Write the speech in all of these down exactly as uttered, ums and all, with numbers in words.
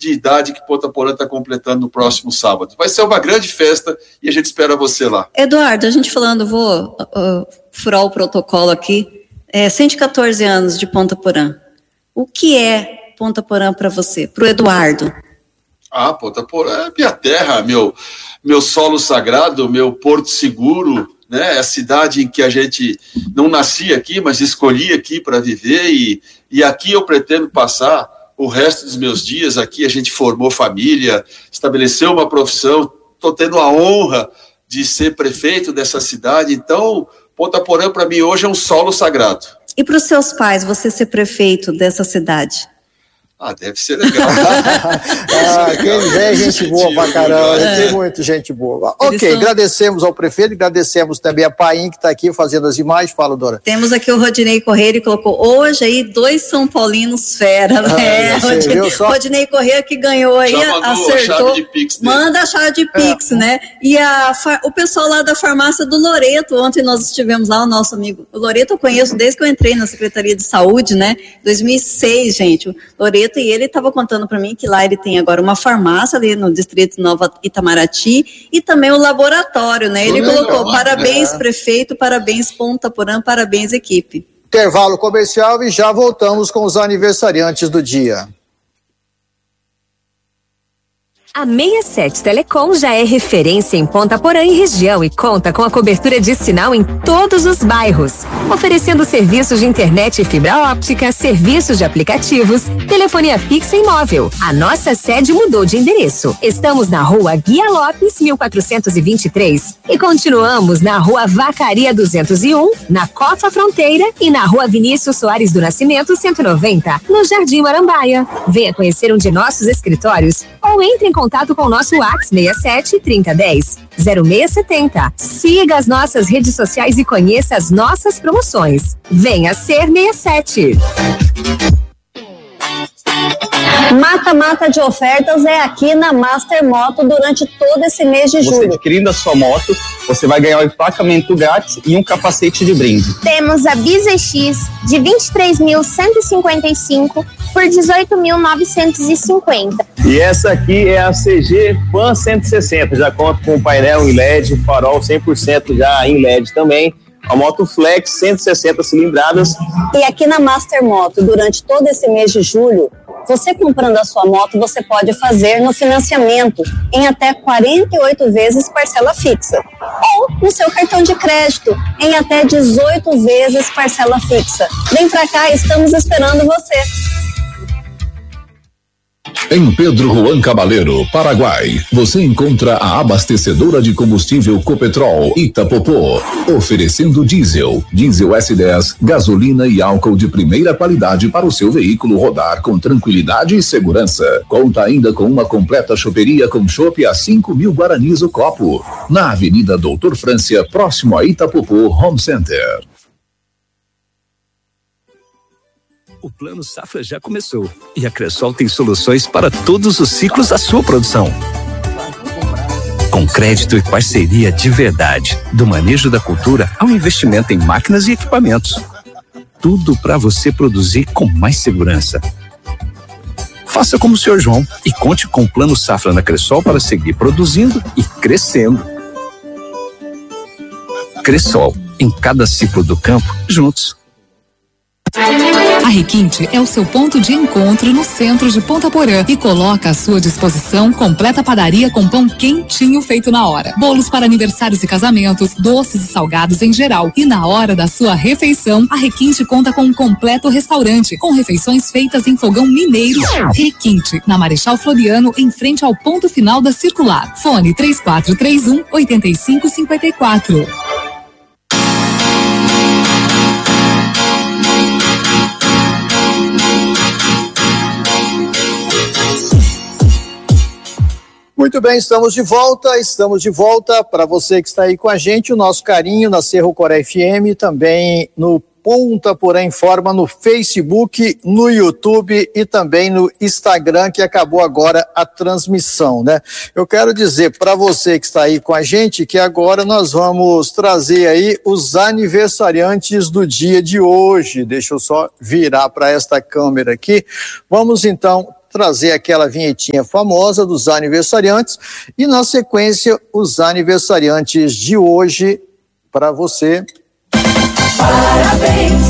de idade que Ponta Porã está completando no próximo sábado. Vai ser uma grande festa e a gente espera você lá. Eduardo, a gente falando, vou uh, furar o protocolo aqui, é, cento e quatorze anos de Ponta Porã. O que é Ponta Porã para você, para o Eduardo? Ah, Ponta Porã é minha terra, meu, meu solo sagrado, meu porto seguro, né? É a cidade em que a gente não nascia aqui, mas escolhi aqui para viver e, e aqui eu pretendo passar o resto dos meus dias. Aqui a gente formou família, estabeleceu uma profissão, estou tendo a honra de ser prefeito dessa cidade, então Ponta Porã para mim hoje é um solo sagrado. E para os seus pais, você ser prefeito dessa cidade? Ah, deve ser legal. ah, quem vem, gente boa pra caramba, é. Tem muita gente boa. Ok, são... agradecemos ao prefeito, agradecemos também a Paim, que está aqui fazendo as imagens. Fala, Dora. Temos aqui o Rodinei Corrêa, ele colocou hoje aí dois São Paulinos fera, né? Ah, Rodinei, só... Rodinei Corrêa que ganhou aí, acertou. A chave de Pix dele. Manda a chave de Pix, é. né? E a, o pessoal lá da farmácia do Loreto, ontem nós estivemos lá, o nosso amigo. O Loreto eu conheço desde que eu entrei na Secretaria de Saúde, né? dois mil e seis, gente. O Loreto, e ele estava contando para mim que lá ele tem agora uma farmácia ali no distrito Nova Itamaraty e também o laboratório, né? Ele Legal, colocou, parabéns é. prefeito, parabéns Ponta Porã, parabéns equipe. Intervalo comercial e já voltamos com os aniversariantes do dia. A sessenta e sete Telecom já é referência em Ponta Porã e região e conta com a cobertura de sinal em todos os bairros, oferecendo serviços de internet e fibra óptica, serviços de aplicativos, telefonia fixa e móvel. A nossa sede mudou de endereço. Estamos na Rua Guia Lopes, mil quatrocentos e vinte e três e continuamos na Rua Vacaria duzentos e um, na Cofa Fronteira e na Rua Vinícius Soares do Nascimento cento e noventa, no Jardim Marambaia. Venha conhecer um de nossos escritórios ou entre em contato com o nosso WhatsApp seis sete, trinta, dez, zero seis setenta. Siga as nossas redes sociais e conheça as nossas promoções. Venha ser sessenta e sete. Mata-mata de ofertas é aqui na Master Moto durante todo esse mês de julho. Você adquirindo a sua moto, você vai ganhar um emplacamento grátis e um capacete de brinde. Temos a B Z X de vinte e três mil cento e cinquenta e cinco por dezoito mil novecentos e cinquenta. E essa aqui é a C G Fan cento e sessenta, já conta com painel em L E D, farol cem por cento já em L E D também. A moto Flex cento e sessenta cilindradas. E aqui na Master Moto, durante todo esse mês de julho, você comprando a sua moto, você pode fazer no financiamento em até quarenta e oito vezes parcela fixa. Ou no seu cartão de crédito em até dezoito vezes parcela fixa. Vem pra cá, estamos esperando você. Em Pedro Juan Cabaleiro, Paraguai, você encontra a abastecedora de combustível Copetrol Itapopô, oferecendo diesel, diesel S dez, gasolina e álcool de primeira qualidade para o seu veículo rodar com tranquilidade e segurança. Conta ainda com uma completa choperia com chopp a cinco mil guaranis o copo, na Avenida Doutor Frância, próximo a Itapopô Home Center. O Plano Safra já começou e a Cressol tem soluções para todos os ciclos da sua produção. Com crédito e parceria de verdade, do manejo da cultura ao investimento em máquinas e equipamentos. Tudo para você produzir com mais segurança. Faça como o senhor João e conte com o Plano Safra na Cressol para seguir produzindo e crescendo. Cressol, em cada ciclo do campo, juntos. A Requinte é o seu ponto de encontro no centro de Ponta Porã e coloca à sua disposição completa padaria com pão quentinho feito na hora. Bolos para aniversários e casamentos, doces e salgados em geral. E na hora da sua refeição, a Requinte conta com um completo restaurante com refeições feitas em fogão mineiro. Requinte, na Marechal Floriano, em frente ao ponto final da Circular. Fone três quatro três um, oito cinco cinco quatro. Muito bem, estamos de volta, estamos de volta. Para você que está aí com a gente, o nosso carinho na Cerro Coré F M, também no Ponta Porã Informa, no Facebook, no YouTube e também no Instagram, que acabou agora a transmissão, né? Eu quero dizer para você que está aí com a gente que agora nós vamos trazer aí os aniversariantes do dia de hoje. Deixa eu só virar para esta câmera aqui. Vamos então trazer aquela vinhetinha famosa dos aniversariantes e, na sequência, os aniversariantes de hoje para você. Parabéns,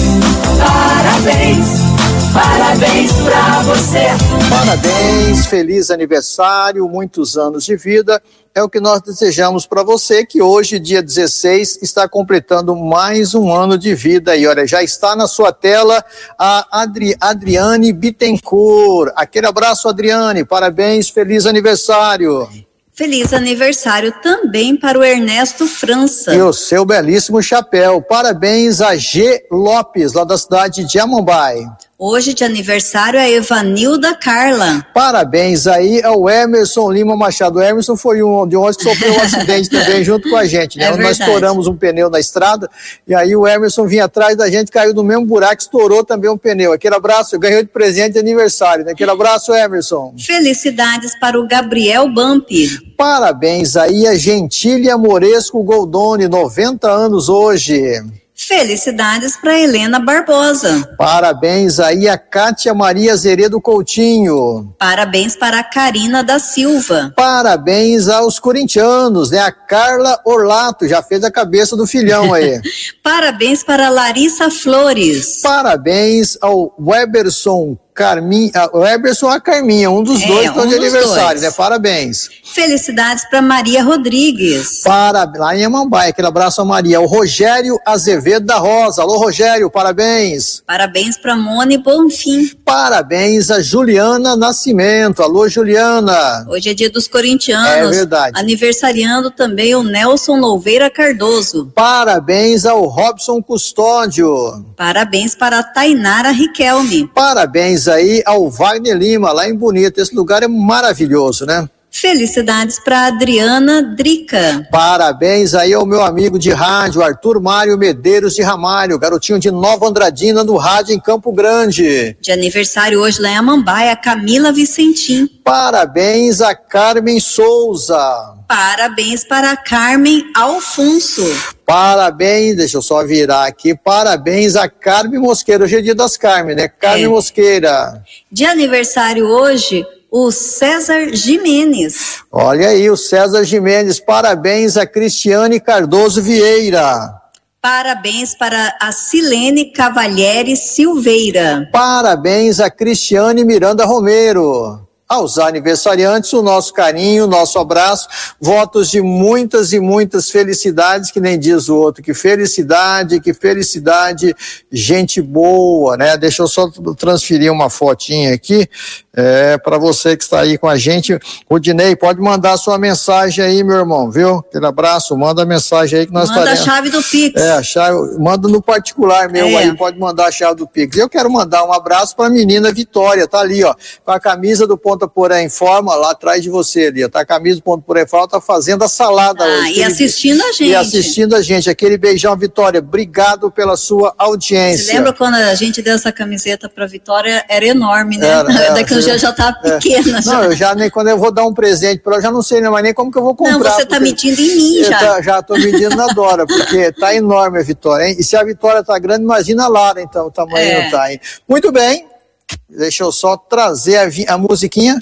parabéns, parabéns pra você. Parabéns, feliz aniversário, muitos anos de vida. É o que nós desejamos para você, que hoje, dia dezesseis, está completando mais um ano de vida. E olha, já está na sua tela a Adri, Adriane Bittencourt. Aquele abraço, Adriane, parabéns, feliz aniversário. Feliz aniversário também para o Ernesto França. E o seu belíssimo chapéu. Parabéns a G. Lopes, lá da cidade de Amambai. Hoje de aniversário é a Evanilda Carla. Parabéns aí ao Emerson Lima Machado. O Emerson foi um de ontem que sofreu um acidente também junto com a gente, né? É Nós estouramos um pneu na estrada e aí o Emerson vinha atrás da gente, caiu no mesmo buraco, estourou também um pneu. Aquele abraço, ganhou de presente de aniversário, né? Aquele abraço, Emerson. Felicidades para o Gabriel Bampi. Parabéns aí a Gentília Moresco Goldoni, noventa anos hoje. Felicidades para Helena Barbosa. Parabéns aí a Cátia Maria Zeredo Coutinho. Parabéns para a Karina da Silva. Parabéns aos corintianos, né? A Carla Orlato, já fez a cabeça do filhão aí. Parabéns para a Larissa Flores. Parabéns ao Weberson Carminha, o Eberson a Carminha, um dos é, dois estão um de aniversário, dois. né? Parabéns. Felicidades para Maria Rodrigues. Para, lá em Amambai, aquele abraço a Maria. O Rogério Azevedo da Rosa. Alô, Rogério, parabéns. Parabéns para Mone Bonfim. Parabéns a Juliana Nascimento. Alô, Juliana. Hoje é dia dos corintianos. É verdade. Aniversariando também o Nelson Louveira Cardoso. Parabéns ao Robson Custódio. Parabéns para a Tainara Riquelme. Parabéns aí ao Wagner Lima, lá em Bonito. Esse lugar é maravilhoso, né? Felicidades para Adriana Drica. Parabéns aí ao meu amigo de rádio, Arthur Mário Medeiros de Ramalho, garotinho de Nova Andradina, no rádio em Campo Grande. De aniversário hoje lá em Amambai, a Camila Vicentim. Parabéns a Carmen Souza. Parabéns para a Carmen Alfonso. Parabéns, deixa eu só virar aqui, parabéns a Carmen Mosqueira, hoje é dia das Carmen, né? Carmen é. Mosqueira. De aniversário hoje, o César Jimenez. Olha aí, o César Jimenez, parabéns a Cristiane Cardoso Vieira. Parabéns para a Silene Cavalieri Silveira. Parabéns a Cristiane Miranda Romero. Aos aniversariantes, o nosso carinho, o nosso abraço, votos de muitas e muitas felicidades, que nem diz o outro, que felicidade, que felicidade, gente boa, né? Deixa eu só transferir uma fotinha aqui, é, para você que está aí com a gente. Rodinei, pode mandar sua mensagem aí, meu irmão, viu? Aquele abraço, manda a mensagem aí que nós estaremos. Manda a chave do Pix. É, a chave, manda no particular meu é. aí, pode mandar a chave do Pix. Eu quero mandar um abraço para a menina Vitória, tá ali, ó, com a camisa do Ponta Porã em Forma, lá atrás de você ali, ó, tá a camisa do Ponta Porã em Forma, tá fazendo a salada ah, hoje. E aquele, assistindo a gente. E assistindo a gente, aquele beijão, Vitória, obrigado pela sua audiência. Você lembra quando a gente deu essa camiseta pra Vitória, era enorme, né? Era, era, Daqui uns dias já tá pequena. É. Já. Não, eu já nem, quando eu vou dar um presente pra ela, eu já não sei mais nem como que eu vou comprar. Não, você tá medindo em mim já. Tá, já tô medindo na Dora, porque tá enorme a Vitória, hein? E se a Vitória tá grande, imagina a Lara, então, o tamanho é. não tá, hein? Muito bem, deixa eu só trazer a, a musiquinha.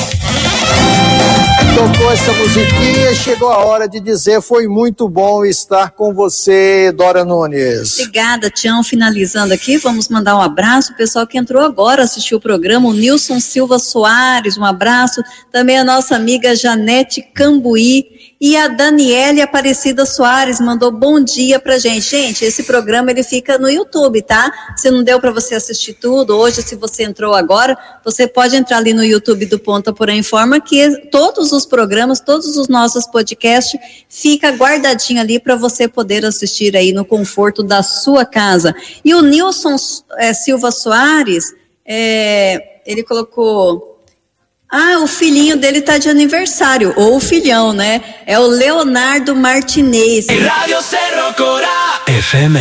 Tocou essa musiquinha, chegou a hora de dizer, foi muito bom estar com você, Dora Nunes. Obrigada, Tião. Finalizando aqui, vamos mandar um abraço, o pessoal que entrou agora, assistiu o programa, o Nilson Silva Soares, um abraço, também a nossa amiga Janete Cambuí, e a Daniele Aparecida Soares mandou bom dia pra gente. Gente, esse programa ele fica no YouTube, tá? Se não deu para você assistir tudo, hoje se você entrou agora, você pode entrar ali no YouTube do Ponta Porã Informa, que todos os programas, todos os nossos podcasts, fica guardadinho ali para você poder assistir aí no conforto da sua casa. E o Nilson é, Silva Soares, é, ele colocou... Ah, o filhinho dele tá de aniversário, ou o filhão, né? É o Leonardo Martinez. Radio Cerro Corá. F M.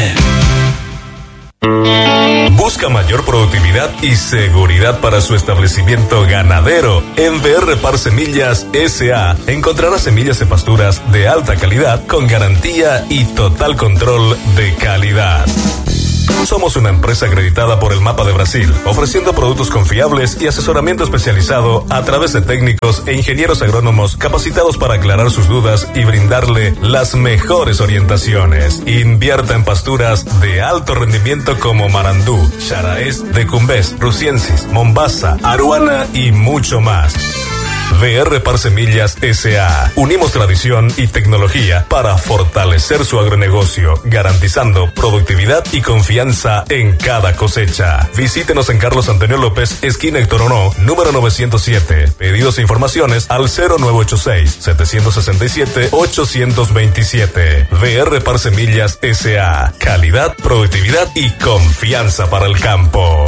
Busca mayor productividad y seguridad para su establecimiento ganadero. En V R Par Semillas S A encontrará semillas de pasturas de alta calidad con garantía y total control de calidad. Somos una empresa acreditada por el Mapa de Brasil, ofreciendo productos confiables y asesoramiento especializado a través de técnicos e ingenieros agrónomos capacitados para aclarar sus dudas y brindarle las mejores orientaciones. Invierta en pasturas de alto rendimiento como Marandú, Xaraes, Decumbés, Rusiensis, Mombasa, Aruana y mucho más. V R Parsemillas S A Unimos tradición y tecnología para fortalecer su agronegocio, garantizando productividad y confianza en cada cosecha. Visítenos en Carlos Antonio López, esquina Héctor Ono, número novecientos siete. Pedidos e informaciones al cero nueve ocho seis, siete seis siete, ocho dos siete. V R Parsemillas S A Calidad, productividad y confianza para el campo.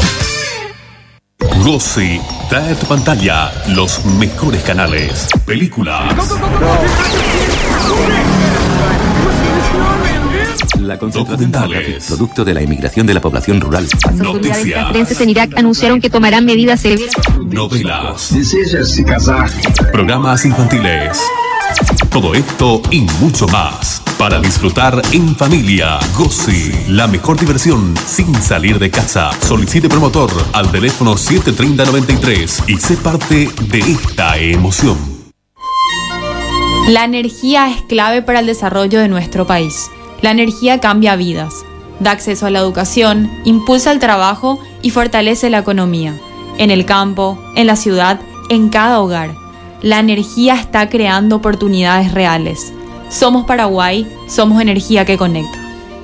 Gossi trae a tu pantalla los mejores canales, películas, la documentales, producto de la emigración de la población rural. Las autoridades castrenses en Irak anunciaron que tomarán medidas severas. Novelas, programas infantiles. Todo esto y mucho más para disfrutar en familia. Gossi, la mejor diversión sin salir de casa. Solicite promotor al teléfono siete treinta noventa y tres y sé parte de esta emoción. La energía es clave para el desarrollo de nuestro país. La energía cambia vidas, da acceso a la educación, impulsa el trabajo y fortalece la economía. En el campo, en la ciudad, en cada hogar. La energía está creando oportunidades reales. Somos Paraguay, somos energia que conecta.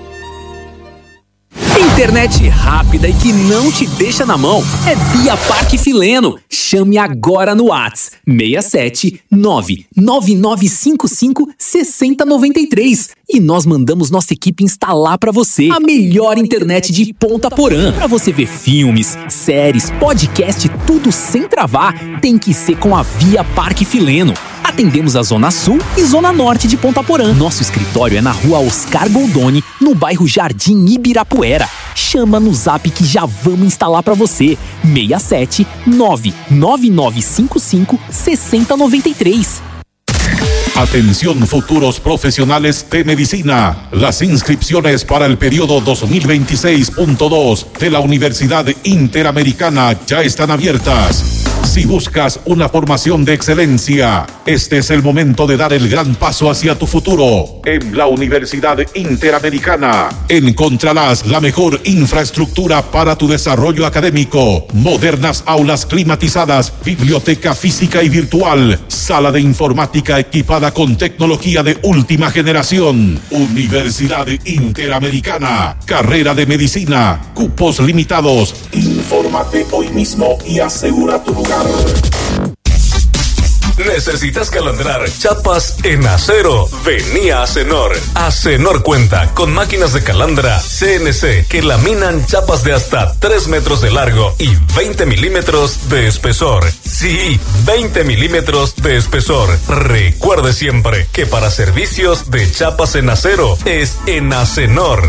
Internet rápida e que não te deixa na mão é Via Parque Fileno. Chame agora no WhatsApp seis sete nove nove nove cinco cinco seis zero nove três e nós mandamos nossa equipe instalar para você a melhor internet de Ponta Porã. Para você ver filmes, séries, podcast, tudo sem travar, tem que ser com a Via Parque Fileno. Atendemos a Zona Sul e Zona Norte de Ponta Porã. Nosso escritório é na rua Oscar Goldoni, no bairro Jardim Ibirapuera. Chama no zap que já vamos instalar para você. seis sete nove nove nove cinco cinco seis zero nove três. Atención futuros profesionales de medicina. Las inscripciones para el periodo dos mil veintiséis punto dos de la Universidad Interamericana ya están abiertas. Si buscas una formación de excelencia, este es el momento de dar el gran paso hacia tu futuro. En la Universidad Interamericana encontrarás la mejor infraestructura para tu desarrollo académico, modernas aulas climatizadas, biblioteca física y virtual, sala de informática equipada con tecnología de última generación. Universidad Interamericana, carrera de medicina, cupos limitados. Infórmate hoy mismo y asegura tu lugar. ¿Necesitas calandrar chapas en acero? Vení a Acenor. Acenor cuenta con máquinas de calandra C N C que laminan chapas de hasta tres metros de largo y veinte milímetros de espesor. Sí, veinte milímetros de espesor. Recuerde siempre que para servicios de chapas en acero es en Acenor.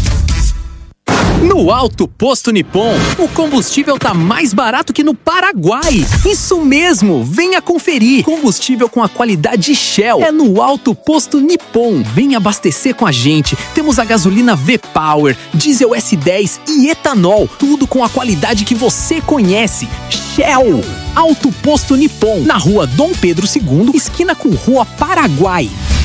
No Alto Posto Nippon, o combustível tá mais barato que no Paraguai. Isso mesmo, venha conferir. Combustível com a qualidade Shell é no Alto Posto Nippon. Venha abastecer com a gente. Temos a gasolina V-Power, diesel S dez e etanol. Tudo com a qualidade que você conhece. Shell. Alto Posto Nippon, na rua Dom Pedro segundo, esquina com Rua Paraguai.